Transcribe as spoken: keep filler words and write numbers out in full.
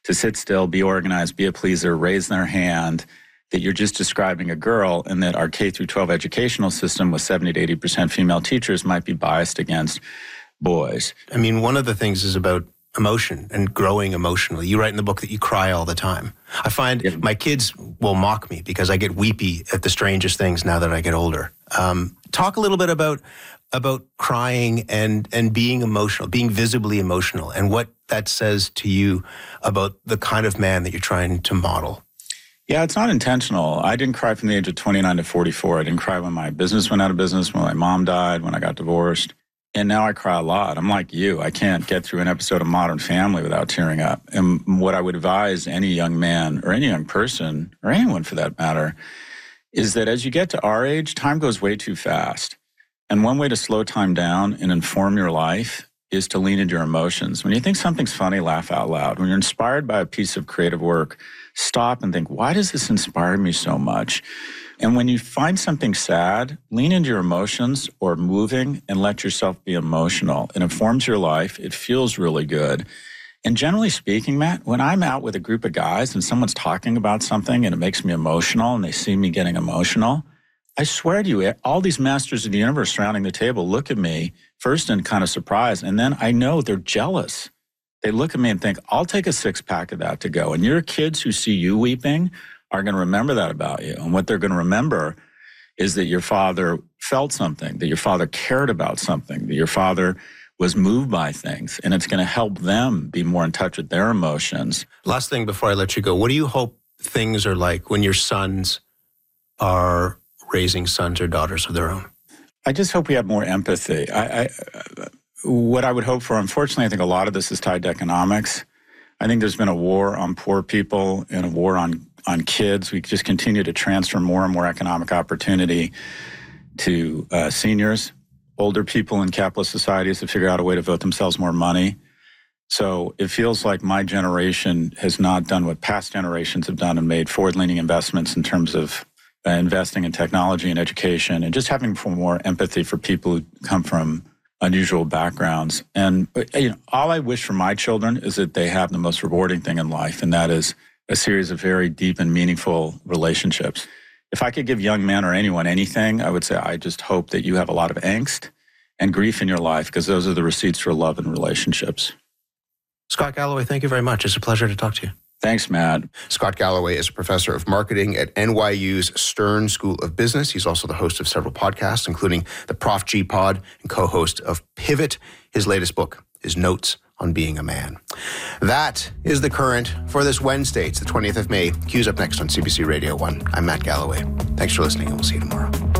to sit still, be organized, be a pleaser, raise their hand, that you're just describing a girl, and that our K through twelve educational system with seventy to eighty percent female teachers might be biased against boys. I mean, one of the things is about emotion and growing emotionally. You write in the book that you cry all the time. I find Yeah. my kids will mock me because I get weepy at the strangest things now that I get older. Um, talk a little bit about about crying and and being emotional, being visibly emotional, and what that says to you about the kind of man that you're trying to model. Yeah, it's not intentional. I didn't cry from the age of twenty-nine to forty-four. I didn't cry when my business went out of business, when my mom died, when I got divorced. And now I cry a lot. I'm like you. I can't get through an episode of Modern Family without tearing up. And what I would advise any young man or any young person, or anyone for that matter, is that as you get to our age, time goes way too fast. And one way to slow time down and inform your life is to lean into your emotions. When you think something's funny, laugh out loud. When you're inspired by a piece of creative work, stop and think, why does this inspire me so much? And when you find something sad, lean into your emotions or moving and let yourself be emotional. It informs your life. It feels really good. And generally speaking, Matt, when I'm out with a group of guys and someone's talking about something and it makes me emotional and they see me getting emotional, I swear to you, all these masters of the universe surrounding the table look at me first in kind of surprise, and then I know they're jealous. They look at me and think, I'll take a six-pack of that to go. And your kids who see you weeping are going to remember that about you. And what they're going to remember is that your father felt something, that your father cared about something, that your father was moved by things. And it's going to help them be more in touch with their emotions. Last thing before I let you go, what do you hope things are like when your sons are raising sons or daughters of their own? I just hope we have more empathy. I, I, what I would hope for, unfortunately, I think a lot of this is tied to economics. I think there's been a war on poor people and a war on, on kids. We just continue to transfer more and more economic opportunity to uh, seniors, older people in capitalist societies to figure out a way to vote themselves more money. So it feels like my generation has not done what past generations have done and made forward-leaning investments in terms of uh, investing in technology and education and just having more empathy for people who come from unusual backgrounds. And you know, all I wish for my children is that they have the most rewarding thing in life, and that is a series of very deep and meaningful relationships. If I could give young men or anyone anything, I would say I just hope that you have a lot of angst and grief in your life, because those are the receipts for love and relationships. Scott Galloway, thank you very much. It's a pleasure to talk to you. Thanks, Matt. Scott Galloway is a professor of marketing at N Y U's Stern School of Business. He's also the host of several podcasts, including the Prof G Pod, and co-host of Pivot. His latest book is Notes on Being a Man. That is The Current for this Wednesday. It's the twentieth of May. Q's up next on C B C Radio one. I'm Matt Galloway. Thanks for listening, and we'll see you tomorrow.